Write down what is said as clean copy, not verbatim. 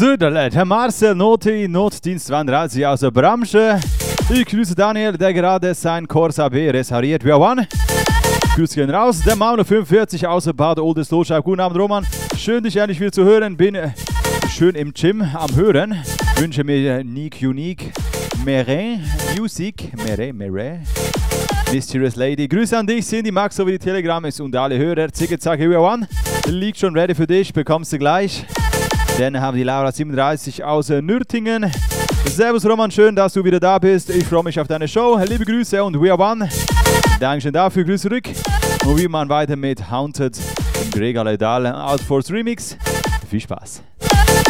Söderle, der Marcel Noti, Notdienst 32 aus der Branche. Ich grüße Daniel, der gerade sein Corsa B restauriert. Wir waren. Grüße gehen raus. Der Mauno 45 aus der Bad Oldesloe. Guten Abend, Roman. Schön, dich endlich wieder zu hören. Bin schön im Gym am Hören. Wünsche mir Unique, Meret, Music, Meret. Mysterious Lady. Grüße an dich, Cindy, Max sowie die Telegram und alle Hörer. Zicke, zacke, we one. Liegt schon ready für dich, bekommst du gleich. Dann haben die Laura 37 aus Nürtingen. Servus Roman, schön, dass du wieder da bist. Ich freue mich auf deine Show. Liebe Grüße und we are one. Dankeschön dafür, Grüße zurück. Und wir machen weiter mit Haunted, Gregor Ledal, Outforce Remix. Viel Spaß.